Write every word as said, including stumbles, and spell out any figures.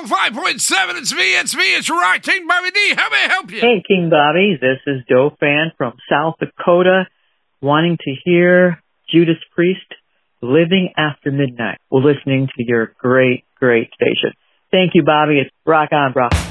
five point seven. It's me, it's me, it's Rock King Bobby D. How may I help you? Hey, King Bobby. This is Joe Fan from South Dakota, wanting to hear Judas Priest, Living After Midnight. We're listening to your great, great station. Thank you, Bobby. It's rock on, bro.